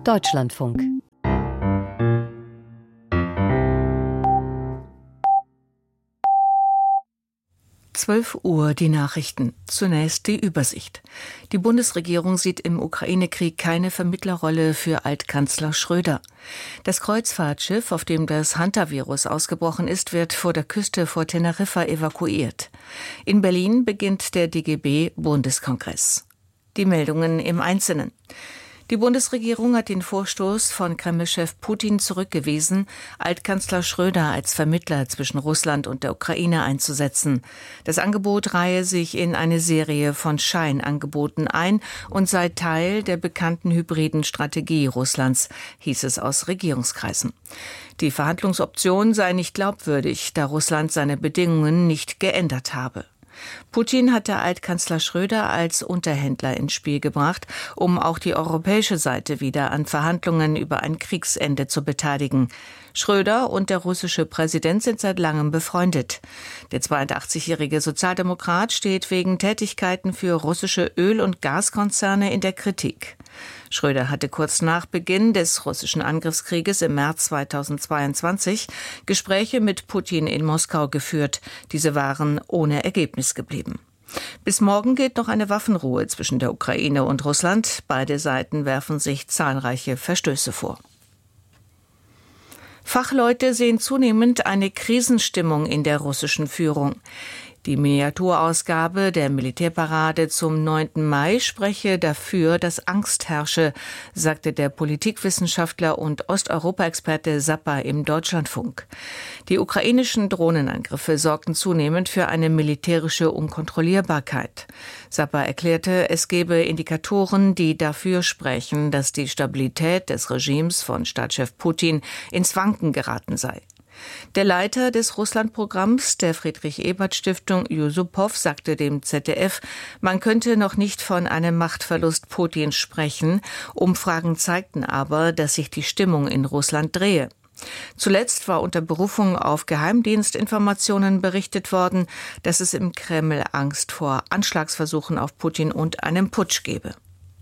Deutschlandfunk. Uhr die Nachrichten. Zunächst die Übersicht. Die Bundesregierung sieht im Ukraine-Krieg keine Vermittlerrolle für Altkanzler Schröder. Das Kreuzfahrtschiff, auf dem das Hantavirus ausgebrochen ist, wird vor der Küste vor Teneriffa evakuiert. In Berlin beginnt der DGB-Bundeskongress. Die Meldungen im Einzelnen. Die Bundesregierung hat den Vorstoß von Kreml-Chef Putin zurückgewiesen, Altkanzler Schröder als Vermittler zwischen Russland und der Ukraine einzusetzen. Das Angebot reihe sich in eine Serie von Scheinangeboten ein und sei Teil der bekannten hybriden Strategie Russlands, hieß es aus Regierungskreisen. Die Verhandlungsoption sei nicht glaubwürdig, da Russland seine Bedingungen nicht geändert habe. Putin hatte Altkanzler Schröder als Unterhändler ins Spiel gebracht, um auch die europäische Seite wieder an Verhandlungen über ein Kriegsende zu beteiligen. Schröder und der russische Präsident sind seit langem befreundet. Der 82-jährige Sozialdemokrat steht wegen Tätigkeiten für russische Öl- und Gaskonzerne in der Kritik. Schröder hatte kurz nach Beginn des russischen Angriffskrieges im März 2022 Gespräche mit Putin in Moskau geführt. Diese waren ohne Ergebnis geblieben. Bis morgen gilt noch eine Waffenruhe zwischen der Ukraine und Russland. Beide Seiten werfen sich zahlreiche Verstöße vor. Fachleute sehen zunehmend eine Krisenstimmung in der russischen Führung. Die Miniaturausgabe der Militärparade zum 9. Mai spreche dafür, dass Angst herrsche, sagte der Politikwissenschaftler und Osteuropa-Experte Sapper im Deutschlandfunk. Die ukrainischen Drohnenangriffe sorgten zunehmend für eine militärische Unkontrollierbarkeit. Sapper erklärte, es gebe Indikatoren, die dafür sprechen, dass die Stabilität des Regimes von Staatschef Putin ins Wanken geraten sei. Der Leiter des Russland-Programms der Friedrich-Ebert-Stiftung, Jusupow, sagte dem ZDF, man könnte noch nicht von einem Machtverlust Putins sprechen. Umfragen zeigten aber, dass sich die Stimmung in Russland drehe. Zuletzt war unter Berufung auf Geheimdienstinformationen berichtet worden, dass es im Kreml Angst vor Anschlagsversuchen auf Putin und einem Putsch gebe.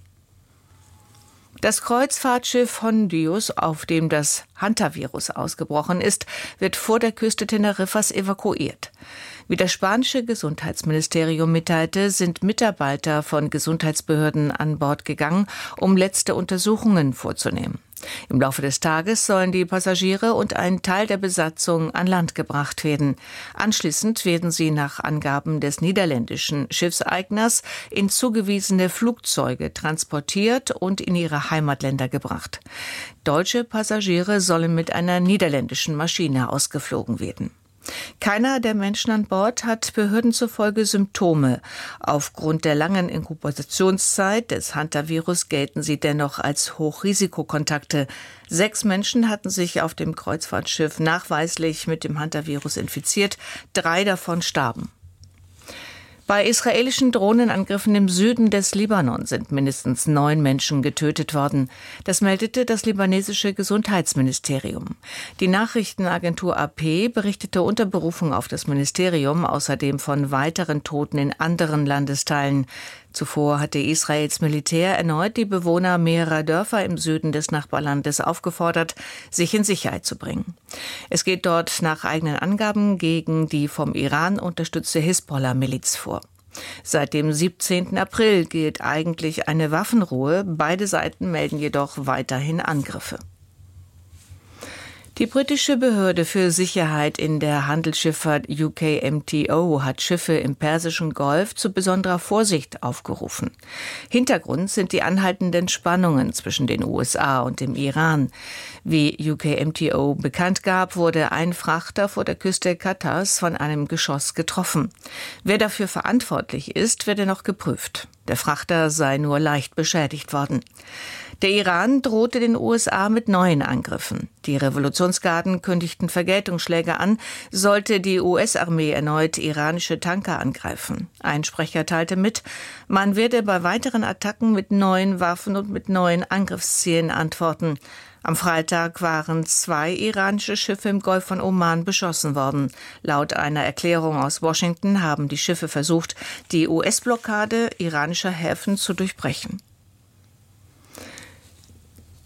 Das Kreuzfahrtschiff Hondius, auf dem das Hantavirus ausgebrochen ist, wird vor der Küste Teneriffas evakuiert. Wie das spanische Gesundheitsministerium mitteilte, sind Mitarbeiter von Gesundheitsbehörden an Bord gegangen, um letzte Untersuchungen vorzunehmen. Im Laufe des Tages sollen die Passagiere und ein Teil der Besatzung an Land gebracht werden. Anschließend werden sie nach Angaben des niederländischen Schiffseigners in zugewiesene Flugzeuge transportiert und in ihre Heimatländer gebracht. Deutsche Passagiere sollen mit einer niederländischen Maschine ausgeflogen werden. Keiner der Menschen an Bord hat Behörden zufolge Symptome. Aufgrund der langen Inkubationszeit des Hantavirus gelten sie dennoch als Hochrisikokontakte. 6 Menschen hatten sich auf dem Kreuzfahrtschiff nachweislich mit dem Hantavirus infiziert. 3 davon starben. Bei israelischen Drohnenangriffen im Süden des Libanon sind mindestens 9 Menschen getötet worden. Das meldete das libanesische Gesundheitsministerium. Die Nachrichtenagentur AP berichtete unter Berufung auf das Ministerium außerdem von weiteren Toten in anderen Landesteilen. Zuvor hatte Israels Militär erneut die Bewohner mehrerer Dörfer im Süden des Nachbarlandes aufgefordert, sich in Sicherheit zu bringen. Es geht dort nach eigenen Angaben gegen die vom Iran unterstützte Hisbollah-Miliz vor. Seit dem 17. April gilt eigentlich eine Waffenruhe. Beide Seiten melden jedoch weiterhin Angriffe. Die britische Behörde für Sicherheit in der Handelsschifffahrt UKMTO hat Schiffe im Persischen Golf zu besonderer Vorsicht aufgerufen. Hintergrund sind die anhaltenden Spannungen zwischen den USA und dem Iran. Wie UKMTO bekannt gab, wurde ein Frachter vor der Küste Katars von einem Geschoss getroffen. Wer dafür verantwortlich ist, werde noch geprüft. Der Frachter sei nur leicht beschädigt worden. Der Iran drohte den USA mit neuen Angriffen. Die Revolutionsgarden kündigten Vergeltungsschläge an, sollte die US-Armee erneut iranische Tanker angreifen. Ein Sprecher teilte mit, man werde bei weiteren Attacken mit neuen Waffen und mit neuen Angriffszielen antworten. Am Freitag waren 2 iranische Schiffe im Golf von Oman beschossen worden. Laut einer Erklärung aus Washington haben die Schiffe versucht, die US-Blockade iranischer Häfen zu durchbrechen.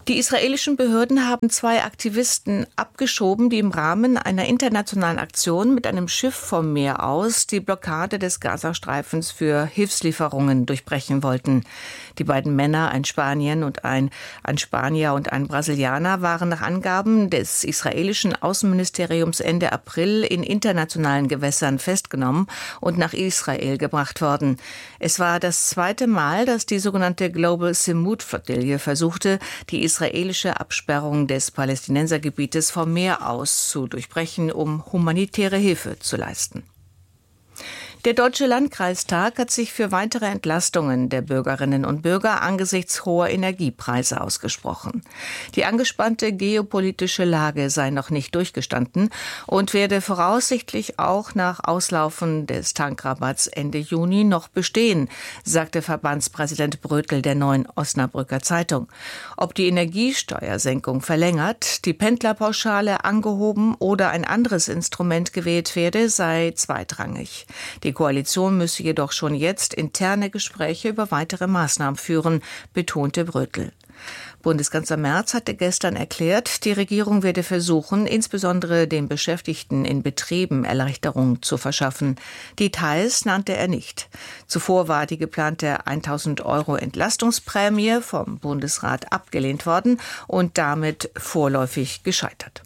Die israelischen Behörden haben 2 Aktivisten abgeschoben, die im Rahmen einer internationalen Aktion mit einem Schiff vom Meer aus die Blockade des Gazastreifens für Hilfslieferungen durchbrechen wollten. Die beiden Männer, ein Spanier und ein Brasilianer, waren nach Angaben des israelischen Außenministeriums Ende April in internationalen Gewässern festgenommen und nach Israel gebracht worden. Es war das 2. Mal, dass die sogenannte Global Simoot-Flottille versuchte, die israelische Absperrung des Palästinensergebietes vom Meer aus zu durchbrechen, um humanitäre Hilfe zu leisten. Der Deutsche Landkreistag hat sich für weitere Entlastungen der Bürgerinnen und Bürger angesichts hoher Energiepreise ausgesprochen. Die angespannte geopolitische Lage sei noch nicht durchgestanden und werde voraussichtlich auch nach Auslaufen des Tankrabatts Ende Juni noch bestehen, sagte Verbandspräsident Brötl der Neuen Osnabrücker Zeitung. Ob die Energiesteuersenkung verlängert, die Pendlerpauschale angehoben oder ein anderes Instrument gewählt werde, sei zweitrangig. Die Koalition müsse jedoch schon jetzt interne Gespräche über weitere Maßnahmen führen, betonte Brötl. Bundeskanzler Merz hatte gestern erklärt, die Regierung werde versuchen, insbesondere den Beschäftigten in Betrieben Erleichterung zu verschaffen. Details nannte er nicht. Zuvor war die geplante 1.000 € Entlastungsprämie vom Bundesrat abgelehnt worden und damit vorläufig gescheitert.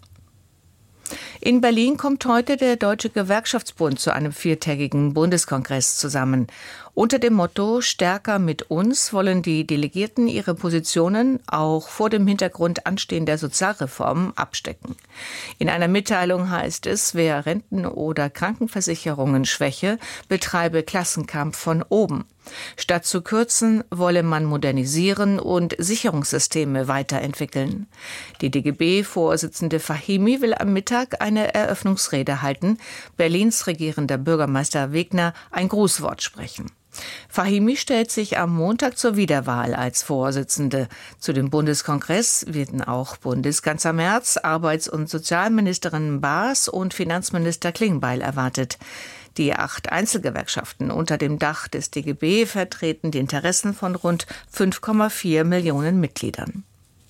In Berlin kommt heute der Deutsche Gewerkschaftsbund zu einem 4-tägigen Bundeskongress zusammen. Unter dem Motto »Stärker mit uns« wollen die Delegierten ihre Positionen auch vor dem Hintergrund anstehender Sozialreformen abstecken. In einer Mitteilung heißt es, wer Renten- oder Krankenversicherungen schwäche, betreibe Klassenkampf von oben. Statt zu kürzen, wolle man modernisieren und Sicherungssysteme weiterentwickeln. Die DGB-Vorsitzende Fahimi will am Mittag eine Eröffnungsrede halten, Berlins regierender Bürgermeister Wegner ein Grußwort sprechen. Fahimi stellt sich am Montag zur Wiederwahl als Vorsitzende. Zu dem Bundeskongress werden auch Bundeskanzler Merz, Arbeits- und Sozialministerin Baas und Finanzminister Klingbeil erwartet. Die 8 Einzelgewerkschaften unter dem Dach des DGB vertreten die Interessen von rund 5,4 Millionen Mitgliedern.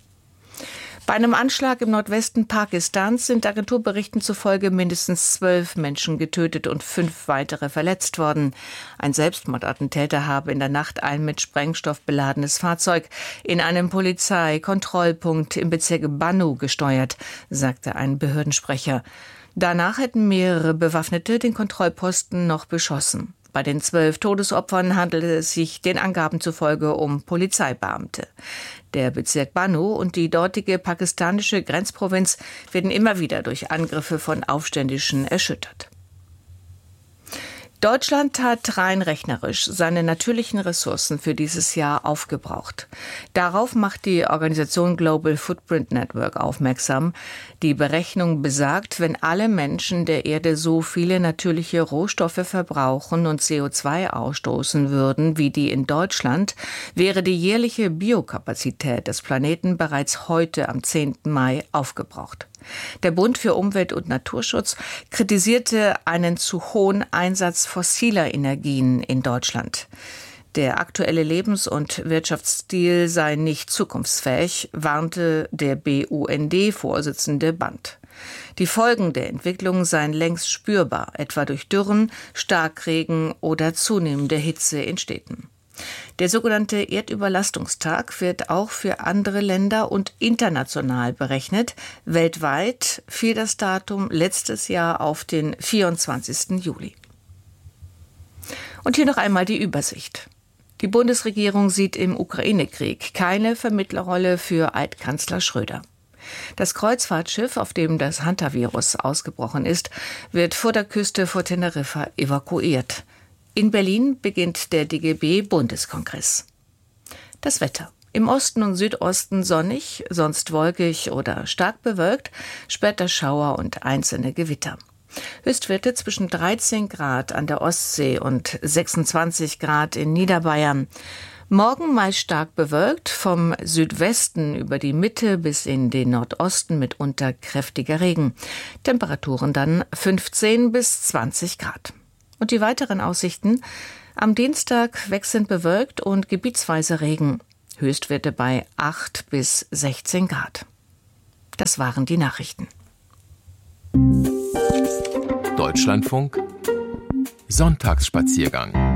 Bei einem Anschlag im Nordwesten Pakistans sind Agenturberichten zufolge mindestens 12 Menschen getötet und 5 weitere verletzt worden. Ein Selbstmordattentäter habe in der Nacht ein mit Sprengstoff beladenes Fahrzeug in einem Polizeikontrollpunkt im Bezirk Bannu gesteuert, sagte ein Behördensprecher. Danach hätten mehrere Bewaffnete den Kontrollposten noch beschossen. Bei den 12 Todesopfern handelte es sich den Angaben zufolge um Polizeibeamte. Der Bezirk Bannu und die dortige pakistanische Grenzprovinz werden immer wieder durch Angriffe von Aufständischen erschüttert. Deutschland hat rein rechnerisch seine natürlichen Ressourcen für dieses Jahr aufgebraucht. Darauf macht die Organisation Global Footprint Network aufmerksam. Die Berechnung besagt, wenn alle Menschen der Erde so viele natürliche Rohstoffe verbrauchen und CO2 ausstoßen würden wie die in Deutschland, wäre die jährliche Biokapazität des Planeten bereits heute am 10. Mai aufgebraucht. Der Bund für Umwelt und Naturschutz kritisierte einen zu hohen Einsatz fossiler Energien in Deutschland. Der aktuelle Lebens- und Wirtschaftsstil sei nicht zukunftsfähig, warnte der BUND-Vorsitzende Band. Die Folgen der Entwicklung seien längst spürbar, etwa durch Dürren, Starkregen oder zunehmende Hitze in Städten. Der sogenannte Erdüberlastungstag wird auch für andere Länder und international berechnet. Weltweit fiel das Datum letztes Jahr auf den 24. Juli. Und hier noch einmal die Übersicht. Die Bundesregierung sieht im Ukraine-Krieg keine Vermittlerrolle für Altkanzler Schröder. Das Kreuzfahrtschiff, auf dem das Hantavirus ausgebrochen ist, wird vor der Küste vor Teneriffa evakuiert. In Berlin beginnt der DGB-Bundeskongress. Das Wetter. Im Osten und Südosten sonnig, sonst wolkig oder stark bewölkt, später Schauer und einzelne Gewitter. Höchstwerte zwischen 13 Grad an der Ostsee und 26 Grad in Niederbayern. Morgen meist stark bewölkt, vom Südwesten über die Mitte bis in den Nordosten mitunter kräftiger Regen. Temperaturen dann 15 bis 20 Grad. Und die weiteren Aussichten: am Dienstag wechselnd bewölkt und gebietsweise Regen. Höchstwerte bei 8 bis 16 Grad. Das waren die Nachrichten. Deutschlandfunk Sonntagsspaziergang.